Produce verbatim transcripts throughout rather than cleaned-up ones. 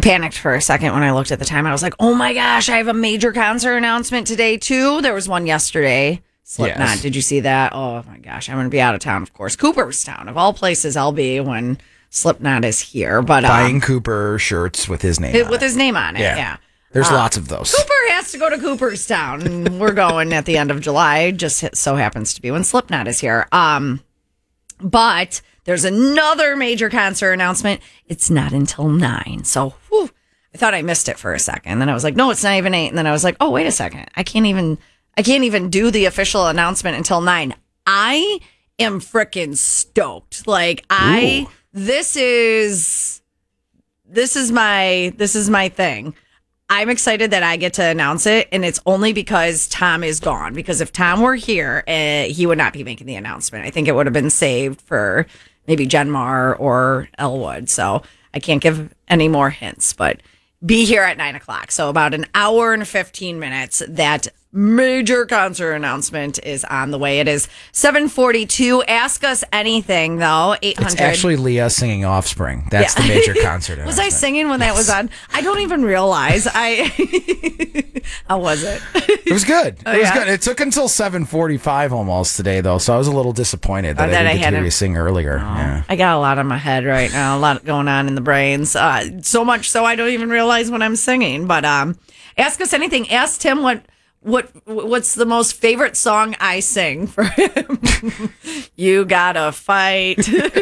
panicked for a second when I looked at the time. I was like, oh my gosh, I have a major concert announcement today too. There was one yesterday. Slipknot. Yes. Did you see that? Oh my gosh, I'm going to be out of town, of course. Cooperstown, of all places I'll be when Slipknot is here. But buying um, Cooper shirts with his name it, on with it. his name on it, yeah. yeah. There's uh, lots of those. Cooper has to go to Cooperstown, and we're going at the end of July. Just so happens to be when Slipknot is here. Um, but there's another major concert announcement. It's not until nine. So whew, I thought I missed it for a second. Then I was like, no, it's not even eight. And then I was like, oh, wait a second. I can't even I can't even do the official announcement until nine. I am freaking stoked. Like I Ooh. this is this is my this is my thing. I'm excited that I get to announce it, and it's only because Tom is gone. Because if Tom were here, uh, he would not be making the announcement. I think it would have been saved for maybe Jen Marr or Elwood. So I can't give any more hints, but be here at nine o'clock. So about an hour and fifteen minutes. That major concert announcement is on the way. It is seven forty-two. Ask us anything, though. eight hundred. It's actually Leah singing Offspring. That's yeah. the major concert Was announcement. I singing when yes. that was on? I don't even realize. I How was it? It was good. It oh, was yeah? good. It took until seven forty-five almost today, though, so I was a little disappointed that, oh, that I I didn't get to hear hadn't... you sing earlier. Oh, yeah. I got a lot on my head right now, a lot going on in the brains. Uh, so much so I don't even realize when I'm singing. But um, ask us anything. Ask Tim what... What what's the most favorite song I sing for him? You gotta fight.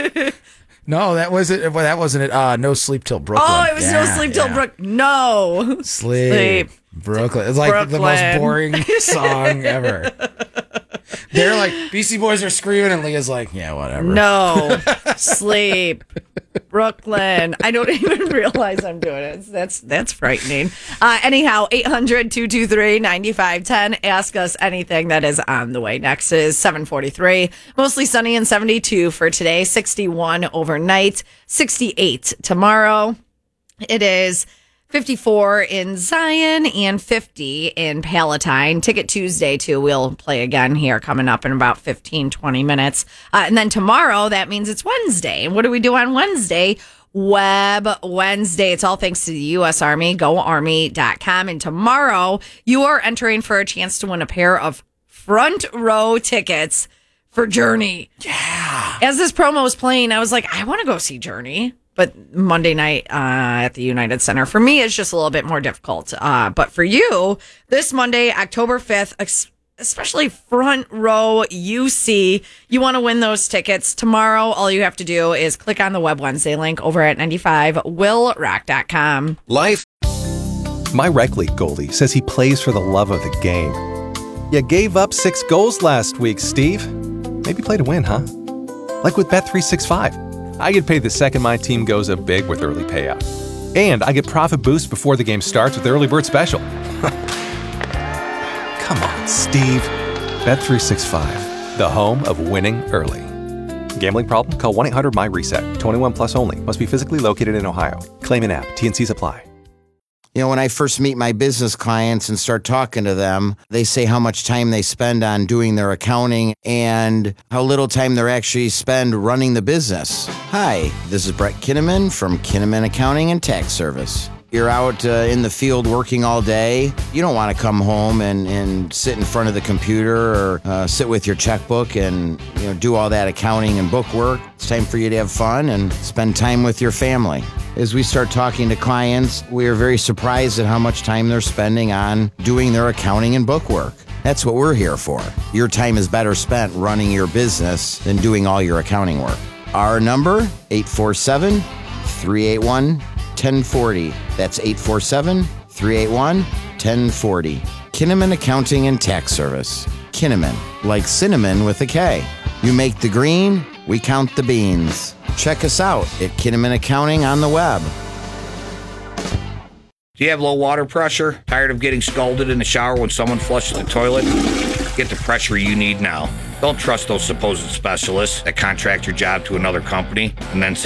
No, that wasn't. Well, that wasn't it. Uh, No Sleep Till Brooklyn. Oh, it was yeah, No Sleep yeah. Till Brooklyn. No Sleep, Sleep Brooklyn. It's like Brooklyn. the most boring song ever. They're like, Beastie Boys are screaming, and Leah's like, yeah, whatever. No Sleep Brooklyn. I don't even realize I'm doing it. That's that's frightening. Uh, anyhow, eight hundred, two two three, nine five one zero. Ask us anything that is on the way. Next is seven forty-three. Mostly sunny and seventy-two for today. sixty-one overnight. sixty-eight tomorrow. It is fifty-four in Zion and fifty in Palatine. Ticket Tuesday, too. We'll play again here coming up in about fifteen, twenty minutes. Uh, and then tomorrow, that means it's Wednesday. And what do we do on Wednesday? Web Wednesday. It's all thanks to the U S Army, go army dot com. And tomorrow, you are entering for a chance to win a pair of front row tickets for Journey. Yeah. As this promo was playing, I was like, I want to go see Journey. But Monday night uh, at the United Center, for me, it's just a little bit more difficult. Uh, but for you, this Monday, October fifth, especially front row U C, you want to win those tickets. Tomorrow, all you have to do is click on the Web Wednesday link over at ninety-five will rock dot com. Life. My rec league goalie says he plays for the love of the game. You gave up six goals last week, Steve. Maybe play to win, huh? Like with Bet three sixty-five. I get paid the second my team goes up big with early payout. And I get profit boost before the game starts with Early Bird Special. Come on, Steve. Bet three sixty-five, the home of winning early. Gambling problem? Call one eight hundred my reset. twenty-one plus only. Must be physically located in Ohio. Claim an app. T N Cs apply. You know, when I first meet my business clients and start talking to them, they say how much time they spend on doing their accounting and how little time they actually spend running the business. Hi, this is Brett Kinnaman from Kinnaman Accounting and Tax Service. You're out uh, in the field working all day. You don't want to come home and, and sit in front of the computer or uh, sit with your checkbook and you know do all that accounting and book work. It's time for you to have fun and spend time with your family. As we start talking to clients, we are very surprised at how much time they're spending on doing their accounting and book work. That's what we're here for. Your time is better spent running your business than doing all your accounting work. Our number, eight four seven, three eight one, one oh four oh. That's eight four seven, three eight one, one oh four oh. Kinnaman Accounting and Tax Service. Kinnaman, like cinnamon with a K. You make the green, we count the beans. Check us out at Kinnaman Accounting on the web. Do you have low water pressure? Tired of getting scalded in the shower when someone flushes the toilet? Get the pressure you need now. Don't trust those supposed specialists that contract your job to another company and then say